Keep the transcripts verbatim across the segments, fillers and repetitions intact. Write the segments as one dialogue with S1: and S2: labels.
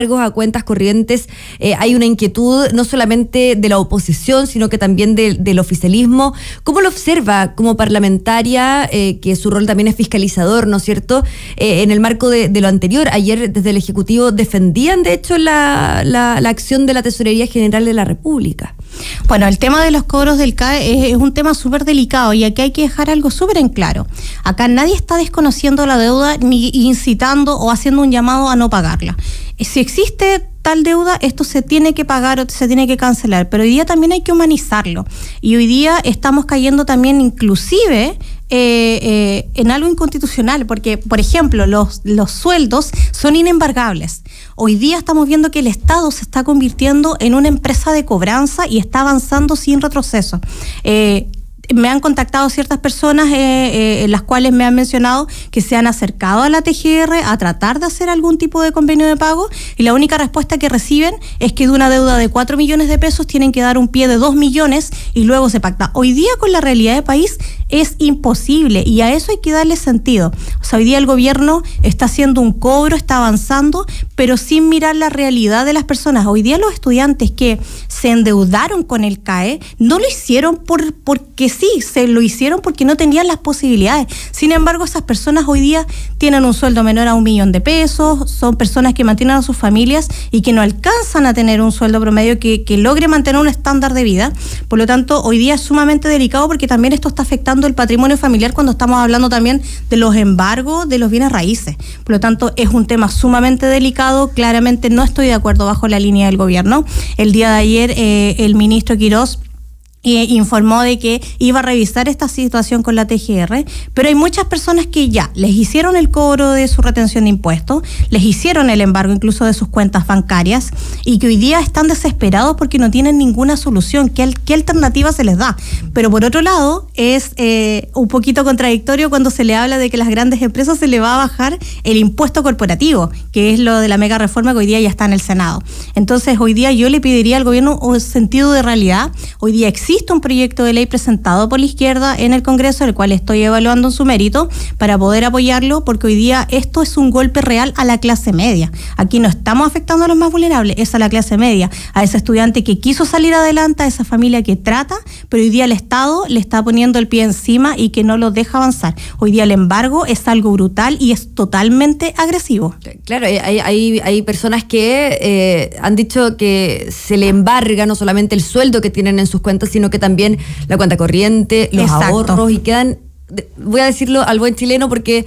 S1: a cuentas corrientes, eh, hay una inquietud no solamente de la oposición, sino que también de, del oficialismo. ¿Cómo lo observa como parlamentaria, eh, que su rol también es fiscalizador, ¿no es cierto? Eh, en el marco de, de lo anterior, ayer desde el Ejecutivo defendían, de hecho, la, la, la acción de la Tesorería General de la República.
S2: Bueno, el tema de los cobros del C A E es, es un tema súper delicado y aquí hay que dejar algo súper en claro. Acá nadie está desconociendo la deuda ni incitando o haciendo un llamado a no pagarla. Si existe tal deuda, esto se tiene que pagar o se tiene que cancelar, pero hoy día también hay que humanizarlo y hoy día estamos cayendo también inclusive eh, eh, en algo inconstitucional, porque por ejemplo los, los sueldos son inembargables. Hoy día estamos viendo que el Estado se está convirtiendo en una empresa de cobranza y está avanzando sin retroceso. Eh, Me han contactado ciertas personas eh, eh, en las cuales me han mencionado que se han acercado a la T G R a tratar de hacer algún tipo de convenio de pago y la única respuesta que reciben es que de una deuda de cuatro millones de pesos tienen que dar un pie de dos millones y luego se pacta. Hoy día con la realidad del país es imposible y a eso hay que darle sentido. O sea, hoy día el gobierno está haciendo un cobro, está avanzando, pero sin mirar la realidad de las personas. Hoy día los estudiantes que se endeudaron con el C A E no lo hicieron por porque sí, se lo hicieron porque no tenían las posibilidades. Sin embargo, esas personas hoy día tienen un sueldo menor a un millón de pesos, son personas que mantienen a sus familias y que no alcanzan a tener un sueldo promedio que, que logre mantener un estándar de vida. Por lo tanto, hoy día es sumamente delicado porque también esto está afectando el patrimonio familiar cuando estamos hablando también de los embargos de los bienes raíces. Por lo tanto, es un tema sumamente delicado. Claramente no estoy de acuerdo bajo la línea del gobierno. El día de ayer, eh, el ministro Quirós Eh, informó de que iba a revisar esta situación con la T G R, pero hay muchas personas que ya les hicieron el cobro de su retención de impuestos, les hicieron el embargo incluso de sus cuentas bancarias y que hoy día están desesperados porque no tienen ninguna solución. ¿Qué, qué alternativa se les da? Pero por otro lado, es eh, un poquito contradictorio cuando se le habla de que a las grandes empresas se le va a bajar el impuesto corporativo, que es lo de la mega reforma que hoy día ya está en el Senado. Entonces, hoy día yo le pediría al gobierno un sentido de realidad. Hoy día existe Existe un proyecto de ley presentado por la izquierda en el Congreso, el cual estoy evaluando en su mérito para poder apoyarlo, porque hoy día esto es un golpe real a la clase media. Aquí no estamos afectando a los más vulnerables, es a la clase media, a ese estudiante que quiso salir adelante, a esa familia que trata, pero hoy día el Estado le está poniendo el pie encima y que no lo deja avanzar. Hoy día el embargo es algo brutal y es totalmente agresivo.
S1: Claro, hay, hay, hay personas que eh, han dicho que se le embarga no solamente el sueldo que tienen en sus cuentas, sino que también la cuenta corriente, los Exacto. ahorros, y quedan, voy a decirlo al buen chileno porque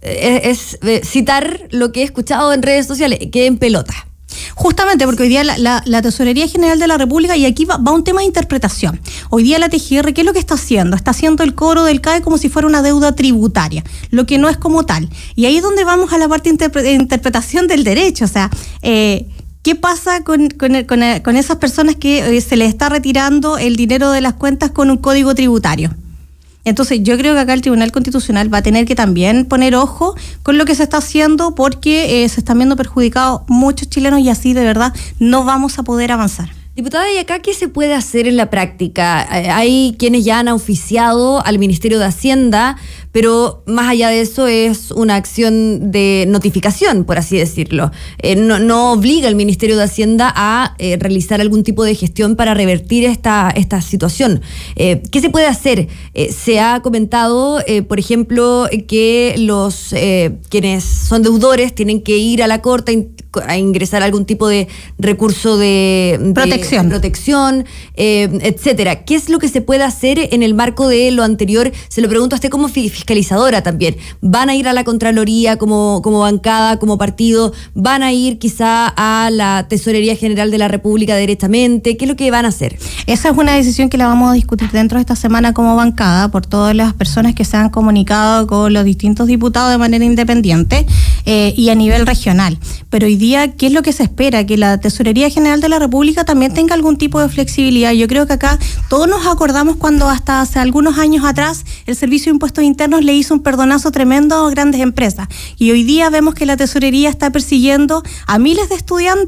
S1: es, es citar lo que he escuchado en redes sociales, que en pelota.
S2: Justamente porque hoy día la, la, la Tesorería General de la República, y aquí va, va un tema de interpretación. Hoy día la T G R, ¿qué es lo que está haciendo? Está haciendo el cobro del C A E como si fuera una deuda tributaria, lo que no es como tal. Y ahí es donde vamos a la parte de interpre- interpretación del derecho, o sea, eh, ¿qué pasa con, con, con, con esas personas que eh, se les está retirando el dinero de las cuentas con un código tributario? Entonces yo creo que acá el Tribunal Constitucional va a tener que también poner ojo con lo que se está haciendo porque eh, se están viendo perjudicados muchos chilenos y así de verdad no vamos a poder avanzar.
S1: Diputada, ¿y acá qué se puede hacer en la práctica? Hay quienes ya han oficiado al Ministerio de Hacienda, pero más allá de eso es una acción de notificación, por así decirlo. Eh, no, no obliga al Ministerio de Hacienda a eh, realizar algún tipo de gestión para revertir esta, esta situación. Eh, ¿Qué se puede hacer? Eh, se ha comentado, eh, por ejemplo, que los eh, quienes son deudores tienen que ir a la Corte a ingresar algún tipo de recurso de, de
S2: protección,
S1: protección eh, etcétera. ¿Qué es lo que se puede hacer en el marco de lo anterior? Se lo pregunto a usted como fiscalizadora también. ¿Van a ir a la Contraloría como, como bancada, como partido? ¿Van a ir quizá a la Tesorería General de la República directamente? ¿Qué es lo que van a hacer?
S2: Esa es una decisión que la vamos a discutir dentro de esta semana como bancada por todas las personas que se han comunicado con los distintos diputados de manera independiente eh, y a nivel regional. Pero hoy día, ¿qué es lo que se espera? Que la Tesorería General de la República también tenga algún tipo de flexibilidad. Yo creo que acá todos nos acordamos cuando hasta hace algunos años atrás el Servicio de Impuestos Internos le hizo un perdonazo tremendo a grandes empresas. Y hoy día vemos que la Tesorería está persiguiendo a miles de estudiantes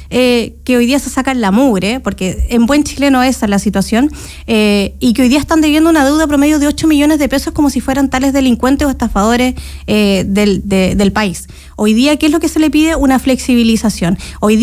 S2: eh, que hoy día se sacan la mugre, porque en buen chileno esa es la situación, eh, y que hoy día están debiendo una deuda promedio de ocho millones de pesos como si fueran tales delincuentes o estafadores eh, del, de, del país. Hoy día, ¿qué es lo que se le pide? Una flexibilización. Hoy día